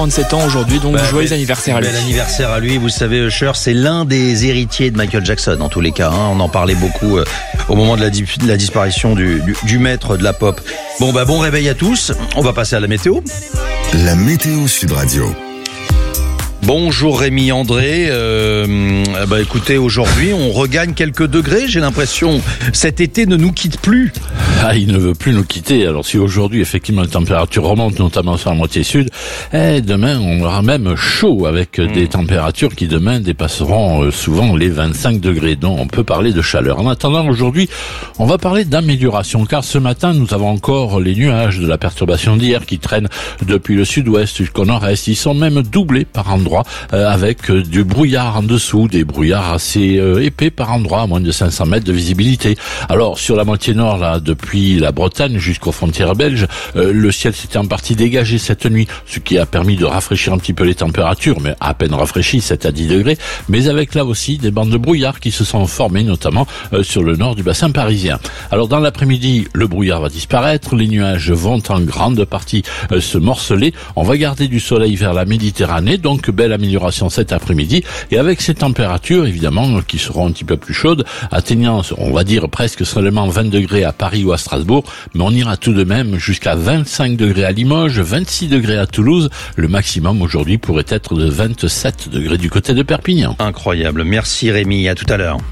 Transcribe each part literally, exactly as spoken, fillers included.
trente-sept ans aujourd'hui, donc bah, joyeux bel, anniversaire à lui. Bel anniversaire à lui. Vous savez, Usher, c'est l'un des héritiers de Michael Jackson, en tous les cas. Hein. On en parlait beaucoup euh, au moment de la, di- de la disparition du, du, du maître de la pop. Bon, bah, bon réveil à tous. On va passer à la météo. La météo Sud Radio. Bonjour Rémi André, euh, bah écoutez, aujourd'hui on regagne quelques degrés, j'ai l'impression. Cet été ne nous quitte plus. Ah, il ne veut plus nous quitter. Alors si aujourd'hui effectivement la température remonte, notamment sur la moitié sud, eh, demain on aura même chaud avec mmh. des températures qui demain dépasseront euh, souvent les vingt-cinq degrés. Donc on peut parler de chaleur. En attendant, aujourd'hui on va parler d'amélioration, car ce matin nous avons encore les nuages de la perturbation d'hier qui traînent depuis le sud-ouest jusqu'au nord-est. Ils sont même doublés par endroits. Euh, avec euh, du brouillard en dessous, des brouillards assez euh, épais par endroits, à moins de cinq cents mètres de visibilité. Alors sur la moitié nord, là, depuis la Bretagne jusqu'aux frontières belges, euh, le ciel s'était en partie dégagé cette nuit, ce qui a permis de rafraîchir un petit peu les températures, mais à peine rafraîchi, sept à dix degrés, mais avec là aussi des bandes de brouillard qui se sont formées, notamment euh, sur le nord du bassin parisien. Alors dans l'après-midi, le brouillard va disparaître, les nuages vont en grande partie euh, se morceler, on va garder du soleil vers la Méditerranée, donc belle amélioration cet après-midi, et avec ces températures évidemment qui seront un petit peu plus chaudes, atteignant on va dire presque seulement vingt degrés à Paris ou à Strasbourg, mais on ira tout de même jusqu'à vingt-cinq degrés à Limoges, vingt-six degrés à Toulouse, le maximum aujourd'hui pourrait être de vingt-sept degrés du côté de Perpignan. Incroyable, merci Rémi, à tout à l'heure.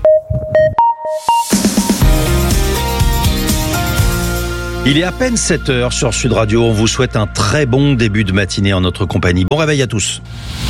Il est à peine sept heures sur Sud Radio, on vous souhaite un très bon début de matinée en notre compagnie. Bon réveil à tous.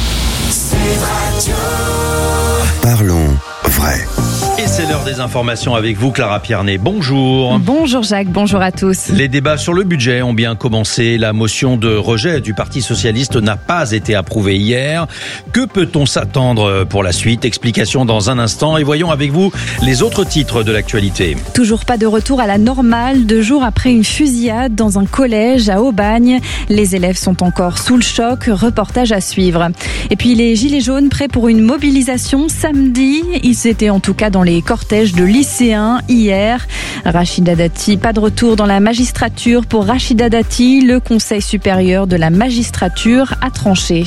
Parlons vrai. Et c'est l'heure des informations avec vous, Clara Pierné. Bonjour. Bonjour Jacques, bonjour à tous. Les débats sur le budget ont bien commencé. La motion de rejet du Parti socialiste n'a pas été approuvée hier. Que peut-on s'attendre pour la suite? Explication dans un instant. Et voyons avec vous les autres titres de l'actualité. Toujours pas de retour à la normale, deux jours après une fusillade dans un collège à Aubagne. Les élèves sont encore sous le choc. Reportage à suivre. Et puis les gilets jaunes prêts pour une mobilisation samedi. Ils étaient en tout cas dans les les cortèges de lycéens hier. Rachida Dati, pas de retour dans la magistrature pour Rachida Dati. Le Conseil supérieur de la magistrature a tranché.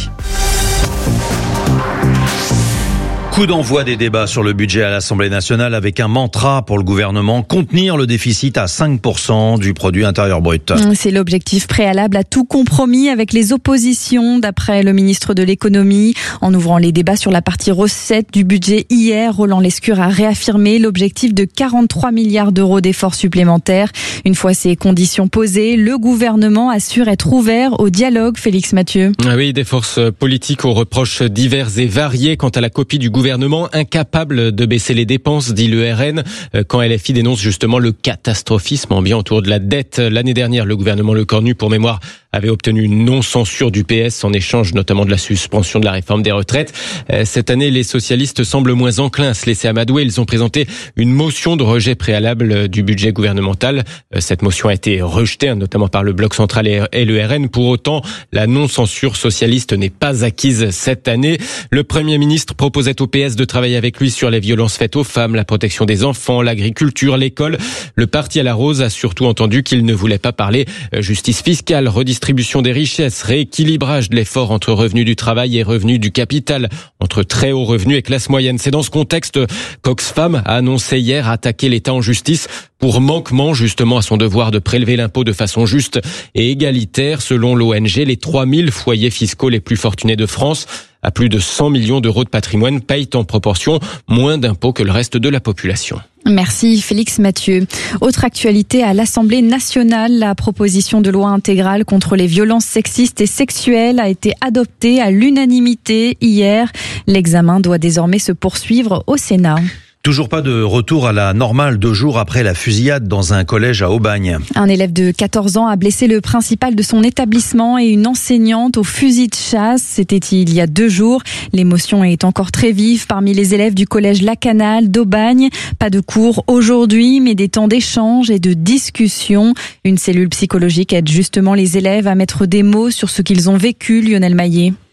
Coup d'envoi des débats sur le budget à l'Assemblée nationale avec un mantra pour le gouvernement, contenir le déficit à cinq pour cent du produit intérieur brut. C'est l'objectif préalable à tout compromis avec les oppositions, d'après le ministre de l'économie. En ouvrant les débats sur la partie recettes du budget hier, Roland Lescure a réaffirmé l'objectif de quarante-trois milliards d'euros d'efforts supplémentaires. Une fois ces conditions posées, le gouvernement assure être ouvert au dialogue. Félix Mathieu. Ah oui, des forces politiques aux reproches divers et variés quant à la copie du gouvernement. Gouvernement incapable de baisser les dépenses, dit le R N, quand L F I dénonce justement le catastrophisme ambiant autour de la dette. L'année dernière, le gouvernement Lecornu, pour mémoire, avait obtenu une non-censure du P S en échange notamment de la suspension de la réforme des retraites. Cette année, les socialistes semblent moins enclins à se laisser amadouer. Ils ont présenté une motion de rejet préalable du budget gouvernemental. Cette motion a été rejetée, notamment par le Bloc central et le R N. Pour autant, la non-censure socialiste n'est pas acquise cette année. Le Premier ministre proposait au P S de travailler avec lui sur les violences faites aux femmes, la protection des enfants, l'agriculture, l'école. Le parti à la rose a surtout entendu qu'il ne voulait pas parler justice fiscale, redistribution des richesses, rééquilibrage de l'effort entre revenus du travail et revenus du capital, entre très hauts revenus et classe moyenne. C'est dans ce contexte qu'Oxfam a annoncé hier attaquer l'État en justice pour manquement justement à son devoir de prélever l'impôt de façon juste et égalitaire. Selon l'O N G, les trois mille foyers fiscaux les plus fortunés de France, à plus de cent millions d'euros de patrimoine, payent en proportion moins d'impôts que le reste de la population. Merci Félix Mathieu. Autre actualité à l'Assemblée nationale, la proposition de loi intégrale contre les violences sexistes et sexuelles a été adoptée à l'unanimité hier. L'examen doit désormais se poursuivre au Sénat. Toujours pas de retour à la normale deux jours après la fusillade dans un collège à Aubagne. Un élève de quatorze ans a blessé le principal de son établissement et une enseignante au fusil de chasse. C'était il y a deux jours. L'émotion est encore très vive parmi les élèves du collège Lacanal d'Aubagne. Pas de cours aujourd'hui, mais des temps d'échange et de discussion. Une cellule psychologique aide justement les élèves à mettre des mots sur ce qu'ils ont vécu, Lionel Maillet.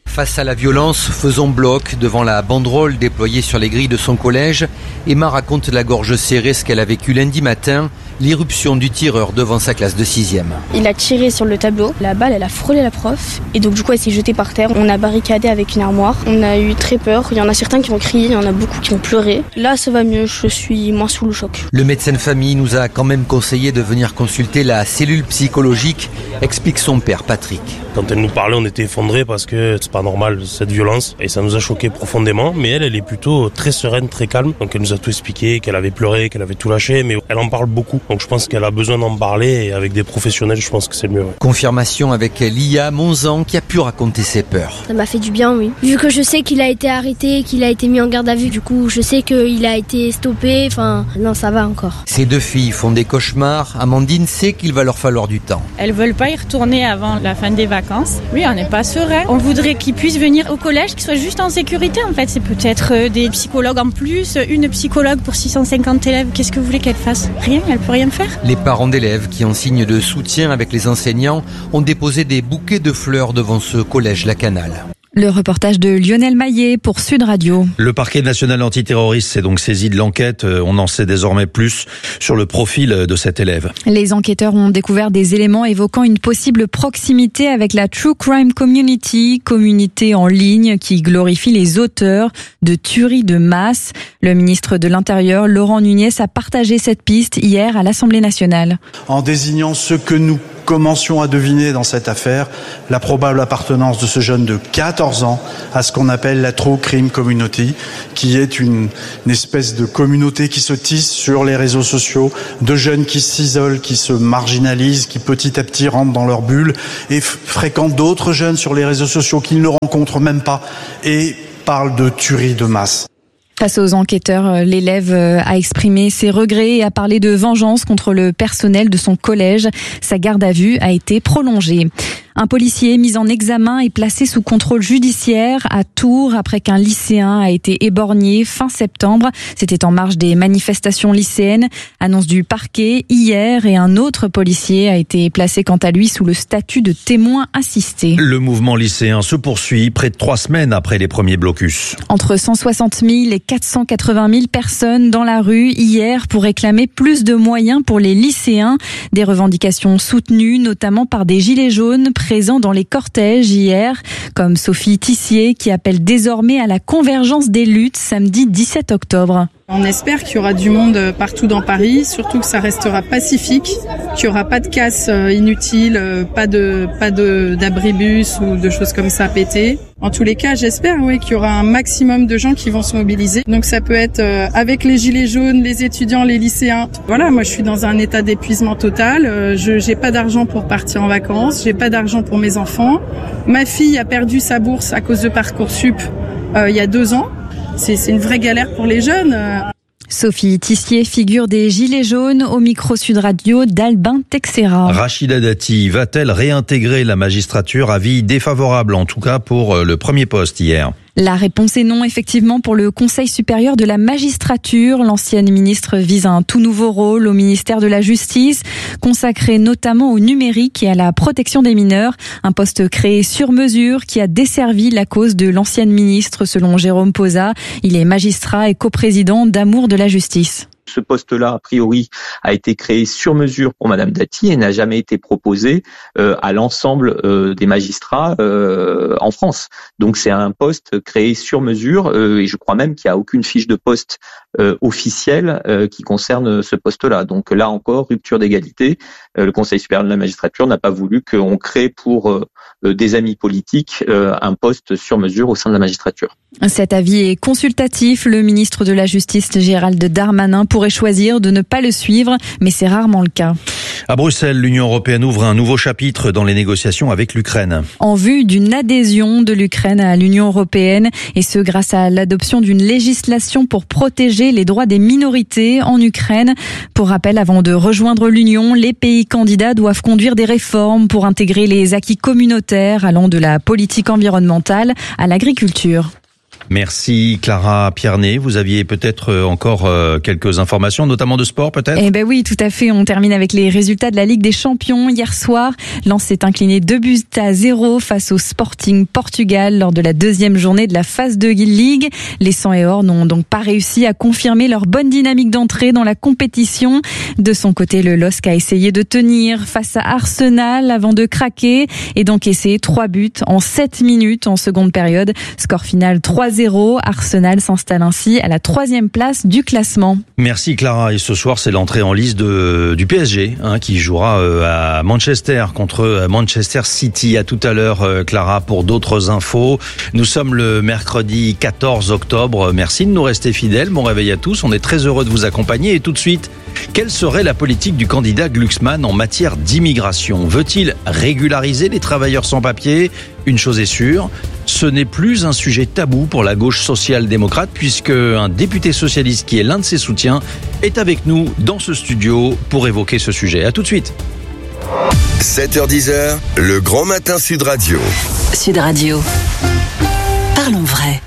Face à la violence, faisons bloc devant la banderole déployée sur les grilles de son collège. Emma raconte la gorge serrée ce qu'elle a vécu lundi matin, l'irruption du tireur devant sa classe de sixième. Il a tiré sur le tableau, la balle elle a frôlé la prof et donc du coup elle s'est jetée par terre. On a barricadé avec une armoire, on a eu très peur, il y en a certains qui ont crié, il y en a beaucoup qui ont pleuré. Là ça va mieux, je suis moins sous le choc. Le médecin de famille nous a quand même conseillé de venir consulter la cellule psychologique, explique son père Patrick. Quand elle nous parlait, on était effondrés parce que c'est pas normal cette violence et ça nous a choqués profondément. Mais elle, elle est plutôt très sereine, très calme. Donc elle nous a tout expliqué, qu'elle avait pleuré, qu'elle avait tout lâché, mais elle en parle beaucoup. Donc je pense qu'elle a besoin d'en parler et avec des professionnels, je pense que c'est le mieux. Ouais. Confirmation avec Lia, onze ans, qui a pu raconter ses peurs. Ça m'a fait du bien, oui. Vu que je sais qu'il a été arrêté, qu'il a été mis en garde à vue, du coup je sais qu'il a été stoppé. Enfin, non, ça va encore. Ces deux filles font des cauchemars. Amandine sait qu'il va leur falloir du temps. Elles veulent pas y retourner avant la fin des vacances. Oui, on n'est pas serein. On voudrait qu'ils puissent venir au collège, qu'ils soient juste en sécurité en fait. C'est peut-être des psychologues en plus, une psychologue pour six cent cinquante élèves. Qu'est-ce que vous voulez qu'elle fasse ? Rien, elle peut rien faire. Les parents d'élèves qui, en signe de soutien avec les enseignants, ont déposé des bouquets de fleurs devant ce collège La Canale. Le reportage de Lionel Maillet pour Sud Radio. Le parquet national antiterroriste s'est donc saisi de l'enquête. On en sait désormais plus sur le profil de cet élève. Les enquêteurs ont découvert des éléments évoquant une possible proximité avec la True Crime Community, communauté en ligne qui glorifie les auteurs de tueries de masse. Le ministre de l'Intérieur, Laurent Nunez, a partagé cette piste hier à l'Assemblée nationale. En désignant ce que nous commencions à deviner dans cette affaire, la probable appartenance de ce jeune de quatorze ans à ce qu'on appelle la True Crime Community, qui est une, une espèce de communauté qui se tisse sur les réseaux sociaux, de jeunes qui s'isolent, qui se marginalisent, qui petit à petit rentrent dans leur bulle et f- fréquentent d'autres jeunes sur les réseaux sociaux qu'ils ne rencontrent même pas et parlent de tueries de masse. Face aux enquêteurs, l'élève a exprimé ses regrets et a parlé de vengeance contre le personnel de son collège. Sa garde à vue a été prolongée. Un policier mis en examen est placé sous contrôle judiciaire à Tours après qu'un lycéen a été éborgné fin septembre. C'était en marge des manifestations lycéennes. Annonce du parquet hier et un autre policier a été placé quant à lui sous le statut de témoin assisté. Le mouvement lycéen se poursuit près de trois semaines après les premiers blocus. Entre cent soixante mille et quatre cent quatre-vingt mille personnes dans la rue hier pour réclamer plus de moyens pour les lycéens. Des revendications soutenues notamment par des gilets jaunes présents dans les cortèges hier, comme Sophie Tissier qui appelle désormais à la convergence des luttes samedi dix-sept octobre. On espère qu'il y aura du monde partout dans Paris, surtout que ça restera pacifique, qu'il n'y aura pas de casse inutile, pas de pas de d'abribus ou de choses comme ça à péter. En tous les cas, j'espère oui, qu'il y aura un maximum de gens qui vont se mobiliser. Donc ça peut être avec les gilets jaunes, les étudiants, les lycéens. Voilà, moi je suis dans un état d'épuisement total. Je j'ai pas d'argent pour partir en vacances, j'ai pas d'argent pour mes enfants. Ma fille a perdu sa bourse à cause de Parcoursup euh, il y a deux ans. C'est, c'est une vraie galère pour les jeunes. Sophie Tissier, figure des Gilets jaunes, au micro Sud Radio d'Albin Texera. Rachida Dati va-t-elle réintégrer la magistrature? Avis défavorable en tout cas pour le premier poste hier. La réponse est non, effectivement, pour le Conseil supérieur de la magistrature. L'ancienne ministre vise un tout nouveau rôle au ministère de la Justice, consacré notamment au numérique et à la protection des mineurs. Un poste créé sur mesure qui a desservi la cause de l'ancienne ministre, selon Jérôme Posa. Il est magistrat et coprésident d'Amour de la Justice. Ce poste-là, a priori, a été créé sur mesure pour Madame Dati et n'a jamais été proposé euh, à l'ensemble euh, des magistrats euh, en France. Donc c'est un poste créé sur mesure euh, et je crois même qu'il n'y a aucune fiche de poste euh, officielle euh, qui concerne ce poste-là. Donc là encore, rupture d'égalité. Euh, le Conseil supérieur de la magistrature n'a pas voulu qu'on crée pour euh, des amis politiques euh, un poste sur mesure au sein de la magistrature. Cet avis est consultatif. Le ministre de la Justice, Gérald Darmanin, pourrait choisir de ne pas le suivre, mais c'est rarement le cas. À Bruxelles, l'Union européenne ouvre un nouveau chapitre dans les négociations avec l'Ukraine. En vue d'une adhésion de l'Ukraine à l'Union européenne, et ce grâce à l'adoption d'une législation pour protéger les droits des minorités en Ukraine. Pour rappel, avant de rejoindre l'Union, les pays candidats doivent conduire des réformes pour intégrer les acquis communautaires allant de la politique environnementale à l'agriculture. Merci Clara Pierné. Vous aviez peut-être encore quelques informations, notamment de sport peut-être ? Eh ben oui, tout à fait. On termine avec les résultats de la Ligue des Champions. Hier soir, Lens s'est incliné deux buts à zéro face au Sporting Portugal lors de la deuxième journée de la phase deux Ligue. Les Sang et Or n'ont donc pas réussi à confirmer leur bonne dynamique d'entrée dans la compétition. De son côté, le L O S C a essayé de tenir face à Arsenal avant de craquer et d'encaisser trois buts en sept minutes en seconde période. Score final trois zéro. Arsenal s'installe ainsi à la troisième place du classement. Merci Clara. Et ce soir, c'est l'entrée en liste de, du P S G hein, qui jouera euh, à Manchester contre Manchester City. À tout à l'heure, euh, Clara, pour d'autres infos. Nous sommes le mercredi quatorze octobre. Merci de nous rester fidèles. Bon réveil à tous. On est très heureux de vous accompagner. Et tout de suite, quelle serait la politique du candidat Glucksmann en matière d'immigration ? Veut-il régulariser les travailleurs sans papier ? Une chose est sûre, ce n'est plus un sujet tabou pour la gauche social-démocrate puisque un député socialiste qui est l'un de ses soutiens est avec nous dans ce studio pour évoquer ce sujet. À tout de suite. sept heures dix, le Grand Matin Sud Radio. Sud Radio. Parlons vrai.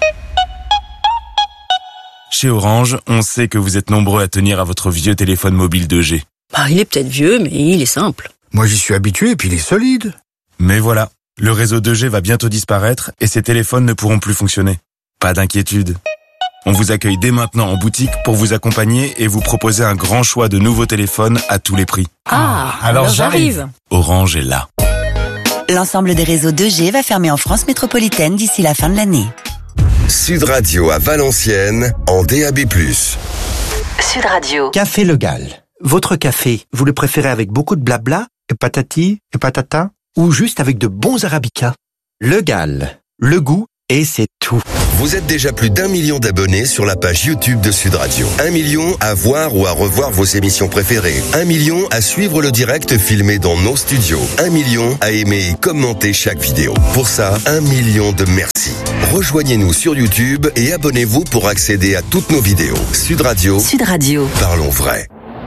Chez Orange, on sait que vous êtes nombreux à tenir à votre vieux téléphone mobile deux G. Bah, il est peut-être vieux, mais il est simple. Moi, j'y suis habitué et puis il est solide. Mais voilà, le réseau deux G va bientôt disparaître et ces téléphones ne pourront plus fonctionner. Pas d'inquiétude. On vous accueille dès maintenant en boutique pour vous accompagner et vous proposer un grand choix de nouveaux téléphones à tous les prix. Ah, alors, alors j'arrive. Orange est là. L'ensemble des réseaux deux G va fermer en France métropolitaine d'ici la fin de l'année. Sud Radio à Valenciennes en D A B plus. Sud Radio. Café Le Gall. Votre café, vous le préférez avec beaucoup de blabla, et patati, et patata, ou juste avec de bons arabicas? Le Gall. Le goût, et c'est tout. Vous êtes déjà plus d'un million d'abonnés sur la page YouTube de Sud Radio. Un million à voir ou à revoir vos émissions préférées. Un million à suivre le direct filmé dans nos studios. Un million à aimer et commenter chaque vidéo. Pour ça, un million de merci. Rejoignez-nous sur YouTube et abonnez-vous pour accéder à toutes nos vidéos. Sud Radio. Sud Radio. Parlons vrai.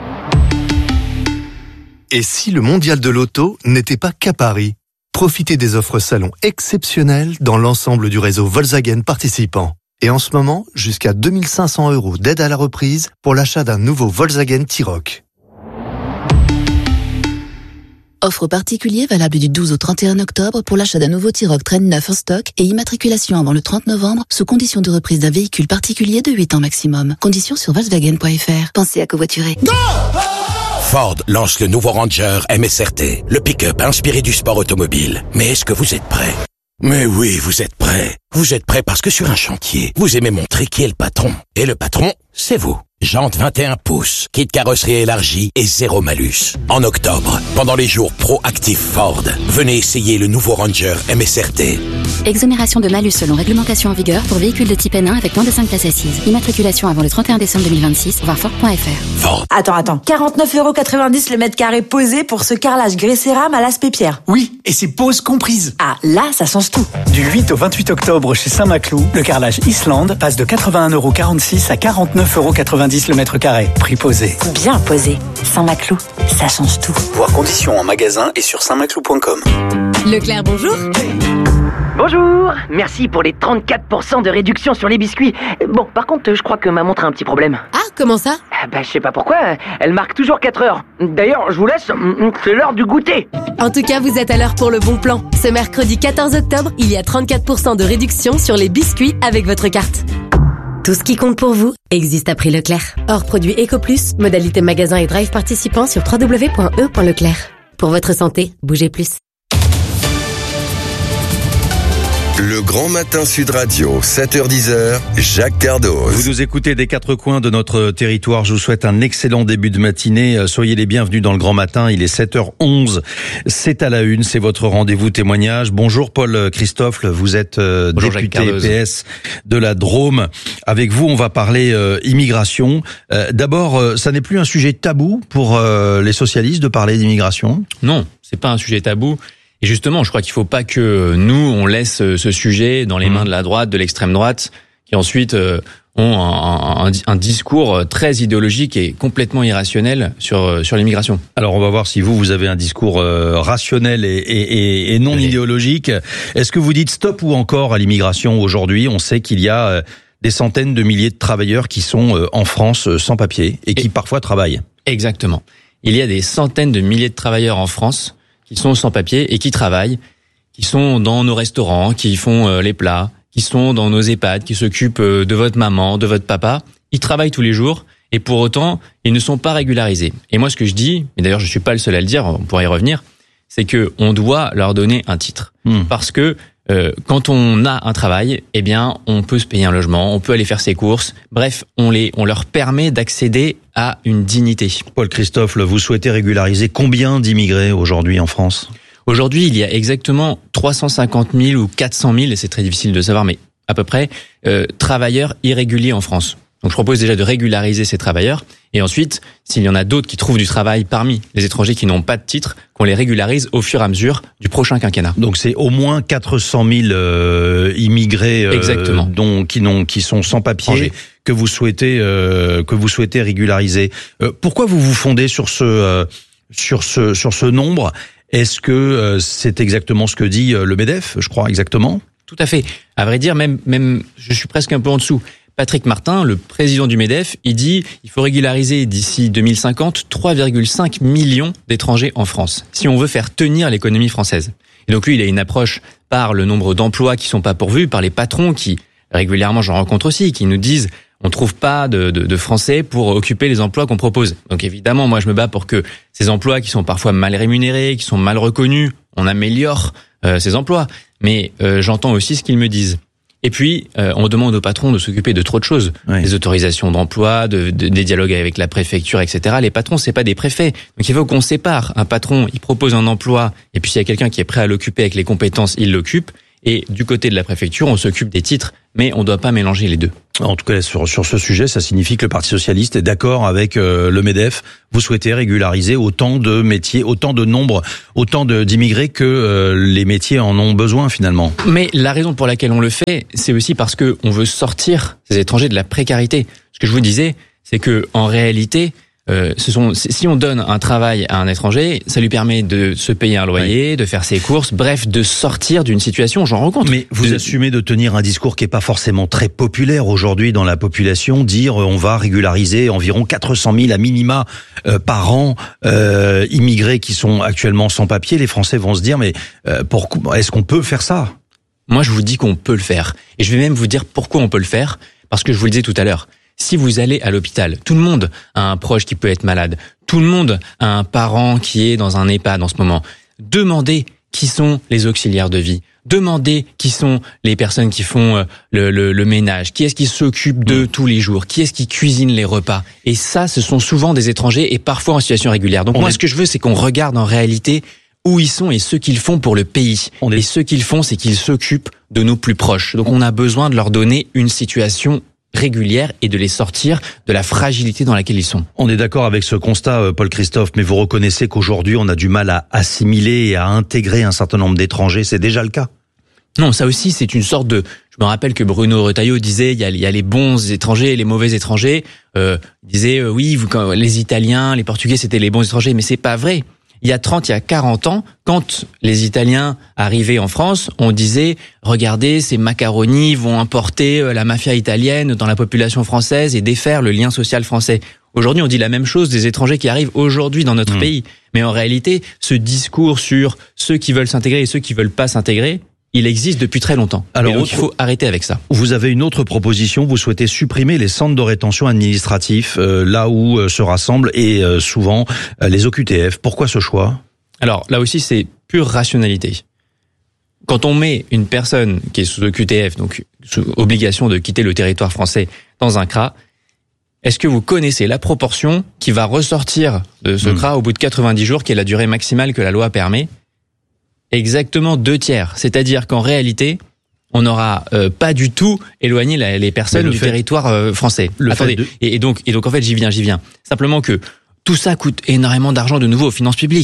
Et si le mondial de l'auto n'était pas qu'à Paris ? Profitez des offres salon exceptionnelles dans l'ensemble du réseau Volkswagen participant. Et en ce moment, jusqu'à deux mille cinq cents euros d'aide à la reprise pour l'achat d'un nouveau Volkswagen T-Roc. Offre particulier valable du douze au trente et un octobre pour l'achat d'un nouveau T-Roc Train neuf en stock et immatriculation avant le trente novembre sous condition de reprise d'un véhicule particulier de huit ans maximum. Conditions sur Volkswagen point F R. Pensez à covoiturer. Go! Ford lance le nouveau Ranger M S R T, le pick-up inspiré du sport automobile. Mais est-ce que vous êtes prêts ? Mais oui, vous êtes prêts. Vous êtes prêts parce que sur un chantier, vous aimez montrer qui est le patron. Et le patron, c'est vous. Jantes vingt et un pouces, kit carrosserie élargie et zéro malus. En octobre, pendant les jours Pro-Active Ford, venez essayer le nouveau Ranger M S R T. Exonération de malus selon réglementation en vigueur pour véhicules de type N un avec moins de cinq places assises. Immatriculation avant le trente et un décembre deux mille vingt-six, voir Ford point F R. Ford. Attends, attends. quarante-neuf euros quatre-vingt-dix le mètre carré posé pour ce carrelage grès cérame à l'aspect pierre. Oui, et c'est pose comprise. Ah, là, ça change tout. Du huit au vingt-huit octobre chez Saint-Maclou, le carrelage Islande passe de quatre-vingt-un euros quarante-six à quarante-neuf euros quatre-vingt-dix le mètre carré. Prix posé. Bien posé. Saint-Maclou, ça change tout. Voir conditions en magasin et sur saint maclou point com. Leclerc, bonjour. Bonjour, merci pour les trente-quatre pour cent de réduction sur les biscuits. Bon, par contre, je crois que ma montre a un petit problème. Ah, comment ça ? Bah, je sais pas pourquoi, elle marque toujours quatre heures. D'ailleurs, je vous laisse, c'est l'heure du goûter. En tout cas, vous êtes à l'heure pour le bon plan. Ce mercredi quatorze octobre, il y a trente-quatre pour cent de réduction sur les biscuits avec votre carte. Tout ce qui compte pour vous existe à prix Leclerc. Hors produit EcoPlus, modalité magasin et drive participant sur w w w point e point leclerc. Pour votre santé, bougez plus. Le Grand Matin Sud Radio, sept heures dix, Jacques Cardos. Vous nous écoutez des quatre coins de notre territoire. Je vous souhaite un excellent début de matinée. Soyez les bienvenus dans le Grand Matin. Il est sept heures onze. C'est à la une. C'est votre rendez-vous témoignage. Bonjour Paul Christophe. Vous êtes euh, député P S de la Drôme. Avec vous, on va parler euh, immigration. Euh, d'abord, euh, ça n'est plus un sujet tabou pour euh, les socialistes de parler d'immigration? Non, c'est pas un sujet tabou. Et justement, je crois qu'il faut pas que nous, on laisse ce sujet dans les mains de la droite, de l'extrême droite, qui ensuite euh, ont un, un, un discours très idéologique et complètement irrationnel sur sur l'immigration. Alors on va voir si vous vous avez un discours euh, rationnel et, et, et non oui. idéologique. Est-ce que vous dites stop ou encore à l'immigration aujourd'hui? On sait qu'il y a euh, des centaines de milliers de travailleurs qui sont euh, en France euh, sans papier et qui et, parfois travaillent. Exactement. Il y a des centaines de milliers de travailleurs en France qui sont sans papier et qui travaillent, qui sont dans nos restaurants, qui font euh, les plats, qui sont dans nos EHPAD, qui s'occupent de votre maman, de votre papa. Ils travaillent tous les jours et pour autant, ils ne sont pas régularisés. Et moi, ce que je dis, et d'ailleurs je suis pas le seul à le dire, on pourra y revenir, c'est que on doit leur donner un titre. Mmh. Parce que euh, quand on a un travail, eh bien, on peut se payer un logement, on peut aller faire ses courses. Bref, on les, on leur permet d'accéder à une dignité. Paul Christophe, vous souhaitez régulariser combien d'immigrés aujourd'hui en France ? Aujourd'hui, il y a exactement trois cent cinquante mille ou quatre cent mille, et c'est très difficile de savoir, mais à peu près, euh, travailleurs irréguliers en France. Donc je propose déjà de régulariser ces travailleurs, et ensuite, s'il y en a d'autres qui trouvent du travail parmi les étrangers qui n'ont pas de titre, qu'on les régularise au fur et à mesure du prochain quinquennat. Donc c'est au moins quatre cent mille euh, immigrés euh, Exactement. Dont, qui, n'ont, qui sont sans papier Angers. que vous souhaitez euh, que vous souhaitez régulariser. Euh, pourquoi vous vous fondez sur ce euh, sur ce sur ce nombre ? Est-ce que euh, c'est exactement ce que dit euh, le MEDEF, je crois exactement ? Tout à fait. À vrai dire, même, même, je suis presque un peu en dessous. Patrick Martin, le président du MEDEF, il dit il faut régulariser d'ici deux mille cinquante trois virgule cinq millions d'étrangers en France, si on veut faire tenir l'économie française. Et donc lui, il a une approche par le nombre d'emplois qui sont pas pourvus, par les patrons qui, régulièrement, j'en rencontre aussi, qui nous disent on trouve pas de, de, de Français pour occuper les emplois qu'on propose. Donc évidemment, moi je me bats pour que ces emplois qui sont parfois mal rémunérés, qui sont mal reconnus, on améliore euh, ces emplois. Mais euh, j'entends aussi ce qu'ils me disent. Et puis, euh, on demande aux patrons de s'occuper de trop de choses. Oui. Des autorisations d'emploi, de, de, des dialogues avec la préfecture, et cetera. Les patrons, c'est pas des préfets. Donc il faut qu'on sépare. Un patron, il propose un emploi, et puis s'il y a quelqu'un qui est prêt à l'occuper avec les compétences, il l'occupe. Et du côté de la préfecture, on s'occupe des titres, mais on ne doit pas mélanger les deux. En tout cas, sur, sur ce sujet, ça signifie que le Parti socialiste est d'accord avec euh, le MEDEF. Vous souhaitez régulariser autant de métiers, autant de nombre, autant de, d'immigrés que euh, les métiers en ont besoin finalement. Mais la raison pour laquelle on le fait, c'est aussi parce que on veut sortir ces étrangers de la précarité. Ce que je vous disais, c'est que en réalité, Euh, ce sont, si on donne un travail à un étranger, ça lui permet de se payer un loyer, oui. de faire ses courses, bref, de sortir d'une situation, j'en rencontre. Mais vous de... assumez de tenir un discours qui est pas forcément très populaire aujourd'hui dans la population, dire on va régulariser environ quatre cent mille à minima euh, par an euh, immigrés qui sont actuellement sans papier. Les Français vont se dire mais euh, pourquoi, est-ce qu'on peut faire ça ? Moi, je vous dis qu'on peut le faire. Et je vais même vous dire pourquoi on peut le faire. Parce que je vous le disais tout à l'heure. Si vous allez à l'hôpital, tout le monde a un proche qui peut être malade. Tout le monde a un parent qui est dans un EHPAD en ce moment. Demandez qui sont les auxiliaires de vie. Demandez qui sont les personnes qui font le, le, le ménage. Qui est-ce qui s'occupe d'eux tous les jours? Qui est-ce qui cuisine les repas? Et ça, ce sont souvent des étrangers et parfois en situation régulière. Donc On moi, est... ce que je veux, c'est qu'on regarde en réalité où ils sont et ce qu'ils font pour le pays. On est... Et ce qu'ils font, c'est qu'ils s'occupent de nos plus proches. Donc on a besoin de leur donner une situation régulière et de les sortir de la fragilité dans laquelle ils sont. On est d'accord avec ce constat, Paul Christophe, mais vous reconnaissez qu'aujourd'hui, on a du mal à assimiler et à intégrer un certain nombre d'étrangers. C'est déjà le cas? Non, ça aussi, c'est une sorte de... Je me rappelle que Bruno Retailleau disait, il y a, il y a les bons étrangers et les mauvais étrangers. Euh, il disait, euh, oui, vous, quand, les Italiens, les Portugais, c'était les bons étrangers, mais c'est pas vrai. Il y a trente, il y a quarante ans, quand les Italiens arrivaient en France, on disait « Regardez, ces macaronis vont importer la mafia italienne dans la population française et défaire le lien social français ». Aujourd'hui, on dit la même chose des étrangers qui arrivent aujourd'hui dans notre mmh. pays. Mais en réalité, ce discours sur ceux qui veulent s'intégrer et ceux qui veulent pas s'intégrer, il existe depuis très longtemps. Alors, donc, autre... il faut arrêter avec ça. Vous avez une autre proposition, vous souhaitez supprimer les centres de rétention administratifs, euh, là où euh, se rassemblent et euh, souvent euh, les O Q T F. Pourquoi ce choix? Alors là aussi, c'est pure rationalité. Quand on met une personne qui est sous O Q T F, donc sous obligation de quitter le territoire français, dans un C R A, est-ce que vous connaissez la proportion qui va ressortir de ce mmh. C R A au bout de quatre-vingt-dix jours, qui est la durée maximale que la loi permet? Exactement deux tiers. C'est-à-dire qu'en réalité, on n'aura euh, pas du tout éloigné la, les personnes du fait, territoire euh, français. Le Attendez. De... Et, et donc, et donc en fait, j'y viens, j'y viens. Simplement que tout ça coûte énormément d'argent de nouveau aux finances publiques.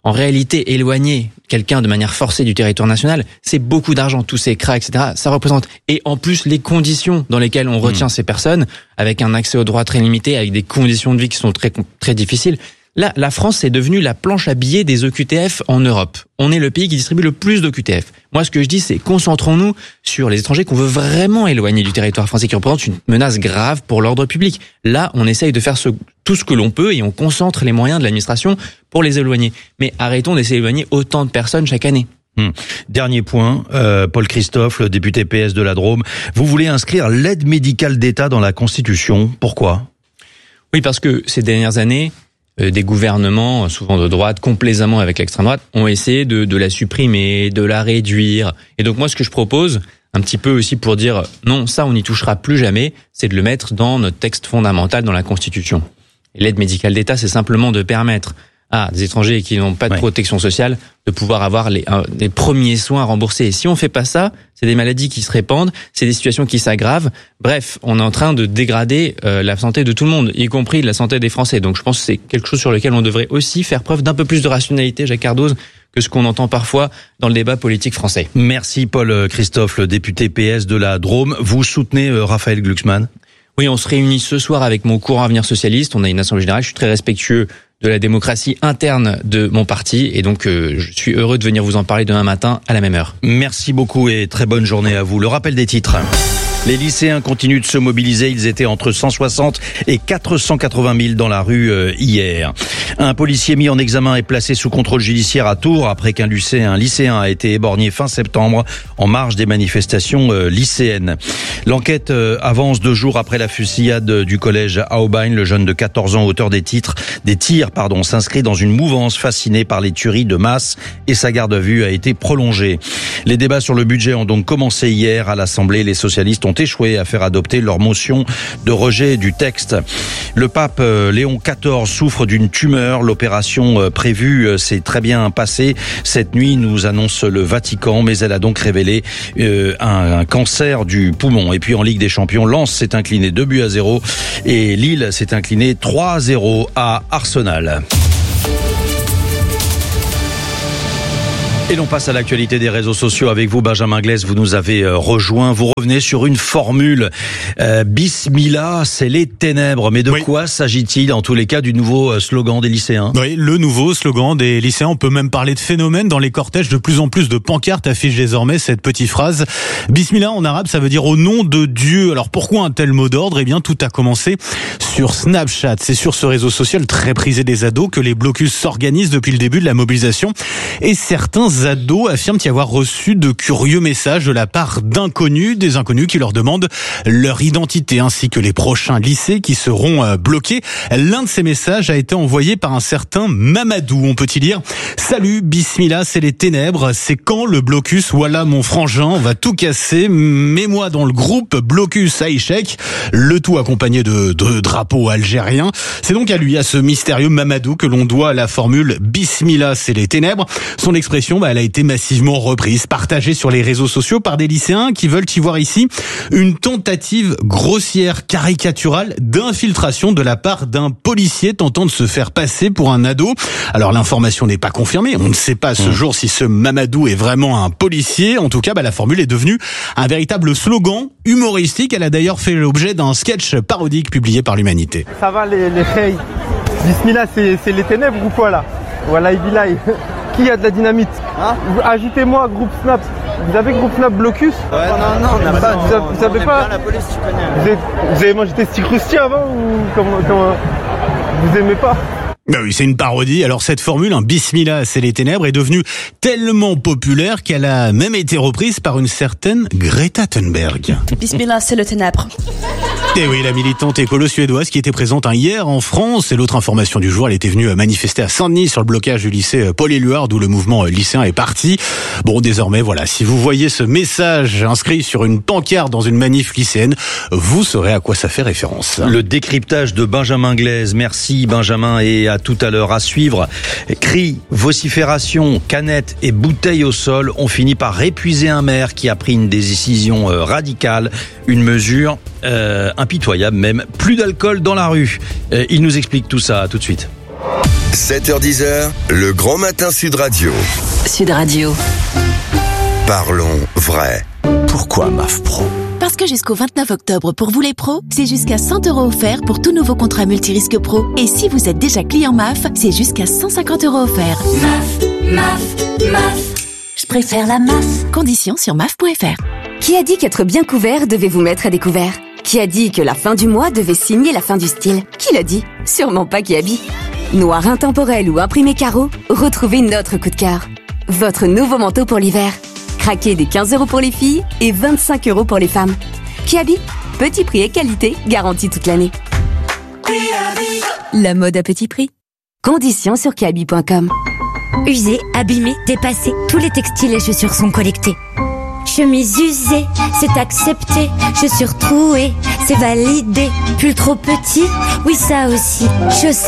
En réalité, éloigner quelqu'un de manière forcée du territoire national, c'est beaucoup d'argent, tous ces C R A, et cetera. Ça représente, et en plus les conditions dans lesquelles on retient mmh. ces personnes, avec un accès aux droits très limité, avec des conditions de vie qui sont très très difficiles. Là, la France est devenue la planche à billets des O Q T F en Europe. On est le pays qui distribue le plus d'O Q T F. Moi, ce que je dis, c'est concentrons-nous sur les étrangers qu'on veut vraiment éloigner du territoire français, qui représentent une menace grave pour l'ordre public. Là, on essaye de faire ce, tout ce que l'on peut et on concentre les moyens de l'administration pour les éloigner. Mais arrêtons d'essayer d'éloigner autant de personnes chaque année. Hum. Dernier point, euh, Paul Christophe, le député P S de la Drôme. Vous voulez inscrire l'aide médicale d'État dans la Constitution. Pourquoi ? Oui, parce que ces dernières années, Euh, des gouvernements, souvent de droite, complaisamment avec l'extrême droite, ont essayé de, de la supprimer, de la réduire. Et donc moi, ce que je propose, un petit peu aussi pour dire non, ça on n'y touchera plus jamais, c'est de le mettre dans notre texte fondamental, dans la Constitution. Et l'aide médicale d'État, c'est simplement de permettre à des étrangers qui n'ont pas de ouais. protection sociale de pouvoir avoir les, un, les premiers soins remboursés. Et si on fait pas ça, c'est des maladies qui se répandent, c'est des situations qui s'aggravent. Bref, on est en train de dégrader euh, la santé de tout le monde, y compris la santé des Français. Donc je pense que c'est quelque chose sur lequel on devrait aussi faire preuve d'un peu plus de rationalité, Jacques Cardoz, que ce qu'on entend parfois dans le débat politique français. Merci Paul Christophe, le député P S de la Drôme. Vous soutenez euh, Raphaël Glucksmann ? Oui, on se réunit ce soir avec mon courant Avenir Socialiste. On a une assemblée générale. Je suis très respectueux de la démocratie interne de mon parti et donc euh, je suis heureux de venir vous en parler demain matin à la même heure. Merci beaucoup et très bonne journée à vous. Le rappel des titres. Les lycéens continuent de se mobiliser. Ils étaient entre cent soixante et quatre cent quatre-vingt mille dans la rue euh, hier. Un policier mis en examen est placé sous contrôle judiciaire à Tours après qu'un lycéen, un lycéen a été éborgné fin septembre en marge des manifestations euh, lycéennes. L'enquête euh, avance deux jours après la fusillade du collège à Aubagne. Le jeune de quatorze ans, auteur des titres, des tirs, pardon, s'inscrit dans une mouvance fascinée par les tueries de masse et sa garde à vue a été prolongée. Les débats sur le budget ont donc commencé hier à l'Assemblée. Les socialistes ont échoué à faire adopter leur motion de rejet du texte. Le pape Léon quatorze souffre d'une tumeur. L'opération prévue s'est très bien passée cette nuit, nous annonce le Vatican, mais elle a donc révélé euh, un, un cancer du poumon. Et puis en Ligue des Champions, Lens s'est incliné deux buts à zéro et Lille s'est incliné trois à zéro à Arsenal. Et l'on passe à l'actualité des réseaux sociaux avec vous, Benjamin Glaise. Vous nous avez rejoint. Vous revenez sur une formule. Euh, Bismillah, c'est les ténèbres. Mais de oui. quoi s'agit-il, en tous les cas, du nouveau slogan des lycéens ? Oui, le nouveau slogan des lycéens. On peut même parler de phénomène. Dans les cortèges, de plus en plus de pancartes affichent désormais cette petite phrase. Bismillah, en arabe, ça veut dire au nom de Dieu. Alors pourquoi un tel mot d'ordre ? Eh bien, tout a commencé sur Snapchat. C'est sur ce réseau social très prisé des ados que les blocus s'organisent depuis le début de la mobilisation. Et certains ados affirment y avoir reçu de curieux messages de la part d'inconnus, des inconnus qui leur demandent leur identité ainsi que les prochains lycées qui seront bloqués. L'un de ces messages a été envoyé par un certain Mamadou. On peut y lire « Salut, bismillah, c'est les ténèbres, c'est quand le blocus, voilà mon frangin, on va tout casser, mets-moi dans le groupe blocus à échec », le tout accompagné de, de drapeaux algériens. C'est donc à lui, à ce mystérieux Mamadou, que l'on doit la formule « Bismillah, c'est les ténèbres ». Son expression, elle a été massivement reprise, partagée sur les réseaux sociaux par des lycéens qui veulent y voir ici une tentative grossière, caricaturale d'infiltration de la part d'un policier tentant de se faire passer pour un ado. Alors l'information n'est pas confirmée, on ne sait pas à ce jour si ce Mamadou est vraiment un policier. En tout cas, bah, la formule est devenue un véritable slogan humoristique. Elle a d'ailleurs fait l'objet d'un sketch parodique publié par l'Humanité. Ça va les, les hey. Bismillah, c'est, c'est les ténèbres ou quoi là? Voilà, Ibilaï. Qui a de la dynamite hein? Ajoutez-moi groupe Snap. Vous avez groupe Snap Blocus? Ouais, non, non, on n'a pas. Vous, avez, vous avez pas la police, tu connais. Vous avez, vous avez mangé des sticks croustillés avant ou comment, comment vous aimez pas? Ben oui, c'est une parodie. Alors cette formule, un Bismillah, c'est les ténèbres, est devenue tellement populaire qu'elle a même été reprise par une certaine Greta Thunberg. Bismillah, c'est le ténèbre. Et oui, la militante écolo suédoise qui était présente hein, hier en France. Et l'autre information du jour, elle était venue manifester à Saint-Denis sur le blocage du lycée Paul-Éluard, d'où le mouvement lycéen est parti. Bon, désormais, voilà, si vous voyez ce message inscrit sur une pancarte dans une manif lycéenne, vous saurez à quoi ça fait référence. Le décryptage de Benjamin Glaise. Merci Benjamin, et à tout à l'heure. À suivre, cris, vocifération, canettes et bouteilles au sol ont fini par épuiser un maire qui a pris une décision euh, radicale, une mesure euh, impitoyable même, plus d'alcool dans la rue. Euh, il nous explique tout ça tout de suite. sept heures dix, le grand matin Sud Radio. Sud Radio. Parlons vrai. Pourquoi M A F Pro ? Parce que jusqu'au vingt-neuf octobre, pour vous les pros, c'est jusqu'à cent euros offerts pour tout nouveau contrat multirisque pro. Et si vous êtes déjà client M A F, c'est jusqu'à cent cinquante euros offerts. M A F, M A F, M A F. Je préfère la M A F. Conditions sur M A F point F R. Qui a dit qu'être bien couvert devait vous mettre à découvert ? Qui a dit que la fin du mois devait signer la fin du style ? Qui l'a dit ? Sûrement pas Kiabi. Noir intemporel ou imprimé carreau, retrouvez notre coup de cœur. Votre nouveau manteau pour l'hiver. Craquez des quinze euros pour les filles et vingt-cinq euros pour les femmes. Kiabi, petit prix et qualité garantis toute l'année. La mode à petit prix. Conditions sur kiabi point com. Usés, abîmés, dépassés, tous les textiles et chaussures sont collectés. Chemise usée, c'est accepté. Chaussures trouées, c'est validé. Pull trop petit, oui ça aussi. Chaussures